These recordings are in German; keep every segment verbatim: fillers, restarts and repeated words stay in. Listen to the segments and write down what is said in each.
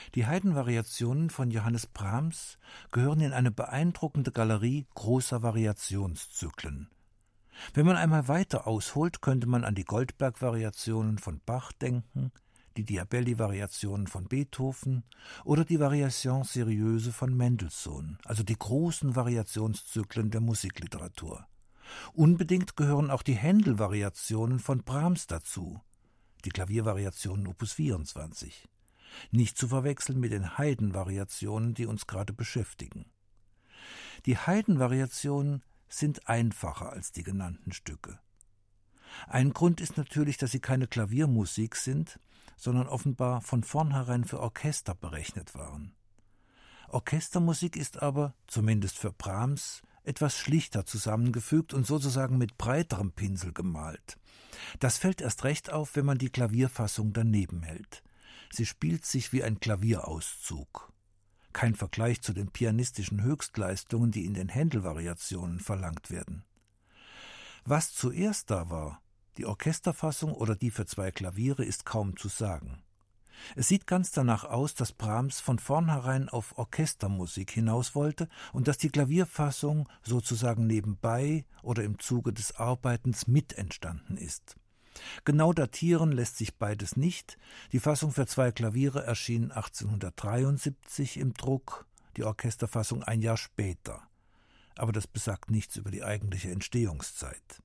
Die Haydn-Variationen von Johannes Brahms gehören in eine beeindruckende Galerie großer Variationszyklen. Wenn man einmal weiter ausholt, könnte man an die Goldberg-Variationen von Bach denken, die Diabelli-Variationen von Beethoven oder die Variations sérieuses von Mendelssohn, also die großen Variationszyklen der Musikliteratur. Unbedingt gehören auch die Händel-Variationen von Brahms dazu, die Klaviervariationen Opus vierundzwanzig. Nicht zu verwechseln mit den Haydn-Variationen, die uns gerade beschäftigen. Die Haydn-Variationen sind einfacher als die genannten Stücke. Ein Grund ist natürlich, dass sie keine Klaviermusik sind, sondern offenbar von vornherein für Orchester berechnet waren. Orchestermusik ist aber, zumindest für Brahms, etwas schlichter zusammengefügt und sozusagen mit breiterem Pinsel gemalt. Das fällt erst recht auf, wenn man die Klavierfassung daneben hält. Sie spielt sich wie ein Klavierauszug. Kein Vergleich zu den pianistischen Höchstleistungen, die in den Händel-Variationen verlangt werden. Was zuerst da war, die Orchesterfassung oder die für zwei Klaviere, ist kaum zu sagen. Es sieht ganz danach aus, dass Brahms von vornherein auf Orchestermusik hinaus wollte und dass die Klavierfassung sozusagen nebenbei oder im Zuge des Arbeitens mit entstanden ist. Genau datieren lässt sich beides nicht. Die Fassung für zwei Klaviere erschien achtzehnhundertdreiundsiebzig im Druck, die Orchesterfassung ein Jahr später. Aber das besagt nichts über die eigentliche Entstehungszeit.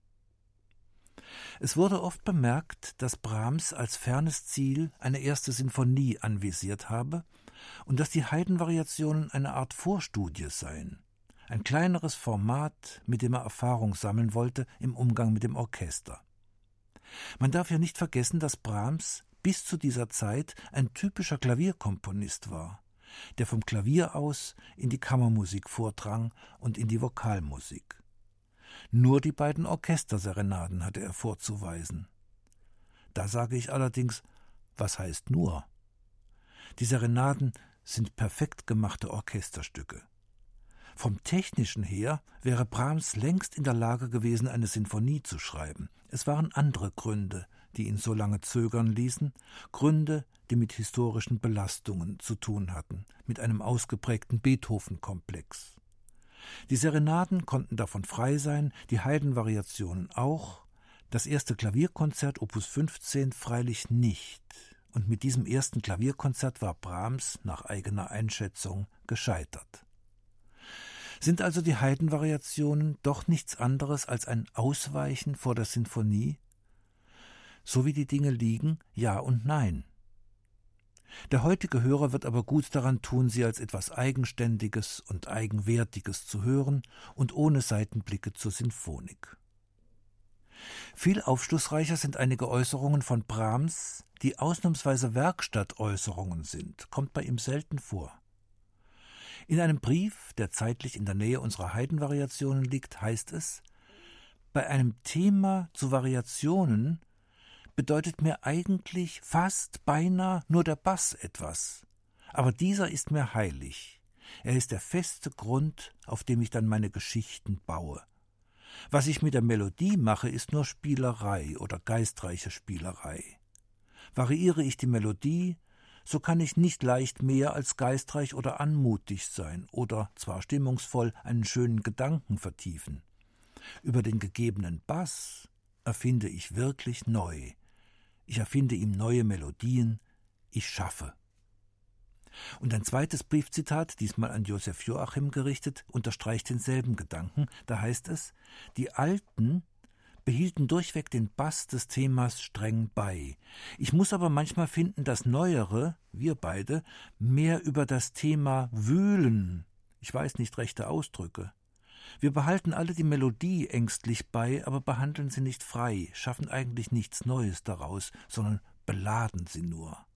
Es wurde oft bemerkt, dass Brahms als fernes Ziel eine erste Sinfonie anvisiert habe und dass die Haydn-Variationen eine Art Vorstudie seien, ein kleineres Format, mit dem er Erfahrung sammeln wollte im Umgang mit dem Orchester. Man darf ja nicht vergessen, dass Brahms bis zu dieser Zeit ein typischer Klavierkomponist war, der vom Klavier aus in die Kammermusik vordrang und in die Vokalmusik. Nur die beiden Orchesterserenaden hatte er vorzuweisen. Da sage ich allerdings, was heißt nur? Die Serenaden sind perfekt gemachte Orchesterstücke. Vom Technischen her wäre Brahms längst in der Lage gewesen, eine Sinfonie zu schreiben. Es waren andere Gründe, die ihn so lange zögern ließen, Gründe, die mit historischen Belastungen zu tun hatten, mit einem ausgeprägten Beethoven-Komplex. Die Serenaden konnten davon frei sein, die Haydn-Variationen auch, das erste Klavierkonzert Opus fünfzehn freilich nicht. Und mit diesem ersten Klavierkonzert war Brahms nach eigener Einschätzung gescheitert. Sind also die Haydn-Variationen doch nichts anderes als ein Ausweichen vor der Sinfonie? So wie die Dinge liegen, ja und nein. Der heutige Hörer wird aber gut daran tun, sie als etwas Eigenständiges und Eigenwertiges zu hören und ohne Seitenblicke zur Sinfonik. Viel aufschlussreicher sind einige Äußerungen von Brahms, die ausnahmsweise Werkstattäußerungen sind, kommt bei ihm selten vor. In einem Brief, der zeitlich in der Nähe unserer Haydn-Variationen liegt, heißt es: Bei einem Thema zu Variationen bedeutet mir eigentlich fast beinahe nur der Bass etwas. Aber dieser ist mir heilig. Er ist der feste Grund, auf dem ich dann meine Geschichten baue. Was ich mit der Melodie mache, ist nur Spielerei oder geistreiche Spielerei. Variiere ich die Melodie, so kann ich nicht leicht mehr als geistreich oder anmutig sein oder, zwar stimmungsvoll, einen schönen Gedanken vertiefen. Über den gegebenen Bass erfinde ich wirklich neu. Ich erfinde ihm neue Melodien, ich schaffe. Und ein zweites Briefzitat, diesmal an Joseph Joachim gerichtet, unterstreicht denselben Gedanken. Da heißt es: Die Alten behielten durchweg den Bass des Themas streng bei. Ich muss aber manchmal finden, dass Neuere, wir beide, mehr über das Thema wühlen. Ich weiß nicht rechte Ausdrücke. Wir behalten alle die Melodie ängstlich bei, aber behandeln sie nicht frei, schaffen eigentlich nichts Neues daraus, sondern beladen sie nur.